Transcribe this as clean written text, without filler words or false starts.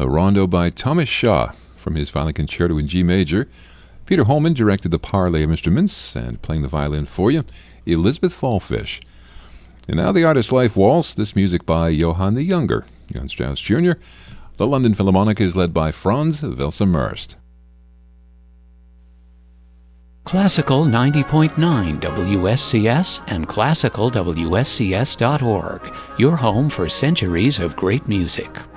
a rondo by Thomas Shaw from his Violin Concerto in G major. Peter Holman directed the parley of instruments, and playing the violin for you, Elizabeth Fallfish. And now the Artist's Life Waltz, this music by Johann the Younger, Johann Strauss Jr. The London Philharmonic is led by Franz Welser-Murst. Classical 90.9 WSCS and classicalwscs.org, your home for centuries of great music.